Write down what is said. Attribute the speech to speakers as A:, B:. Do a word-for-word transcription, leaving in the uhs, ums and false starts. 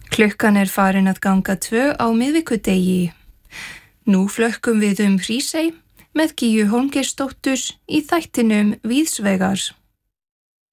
A: Klukkan er farin að ganga tvö á miðvikudegi. Nú flökkum við um Hrísey með Gígju Hólmgeirsdóttur í þættinum Víðsvegar.